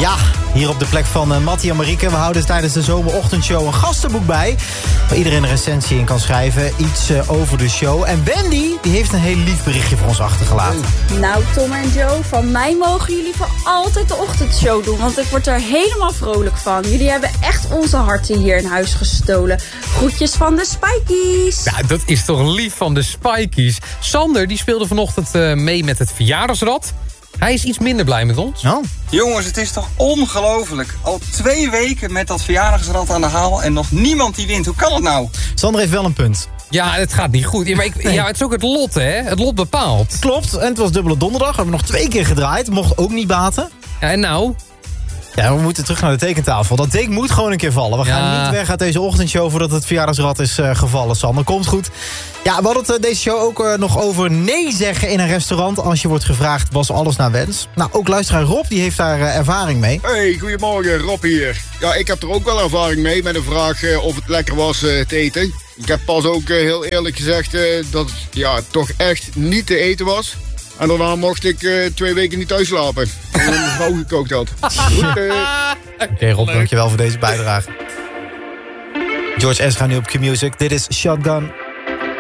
Ja, hier op de plek van Mattie en Marieke. We houden tijdens de zomerochtendshow een gastenboek bij. Waar iedereen een recensie in kan schrijven. Iets over de show. En Wendy, die heeft een heel lief berichtje voor ons achtergelaten. Nou, Tom en Joe, van mij mogen jullie voor altijd de ochtendshow doen. Want ik word er helemaal vrolijk van. Jullie hebben echt onze harten hier in huis gestolen. Groetjes van de Spikeys. Ja, dat is toch lief van de Spikeys. Sander, die speelde vanochtend mee met het verjaardagsrad. Hij is iets minder blij met ons. Oh. Jongens, het is toch ongelooflijk. Al 2 weken met dat verjaardagsrad aan de haal en nog niemand die wint. Hoe kan het nou? Sander heeft wel een punt. Ja, het gaat niet goed. Ja, maar ja, het is ook het lot, hè? Het lot bepaalt. Klopt, en het was dubbele donderdag. We hebben nog 2 keer gedraaid. Mocht ook niet baten. Ja, en nou? Ja, we moeten terug naar de tekentafel. Dat dek moet gewoon een keer vallen. We gaan niet weg uit deze ochtendshow voordat het verjaardagsrad is gevallen, Sander. Komt goed. Ja, we hadden het deze show ook nog over nee zeggen in een restaurant. Als je wordt gevraagd, was alles naar wens. Nou, ook luisteraar Rob, die heeft daar ervaring mee. Hey, goedemorgen, Rob hier. Ja, ik heb er ook wel ervaring mee met de vraag of het lekker was te eten. Ik heb pas ook heel eerlijk gezegd dat het toch echt niet te eten was. En daarna mocht ik 2 weken niet thuis slapen. Omdat mijn vrouw gekookt had. Oké, Rob, dankjewel voor deze bijdrage. George S. gaat nu op Q-Music. Dit is Shotgun.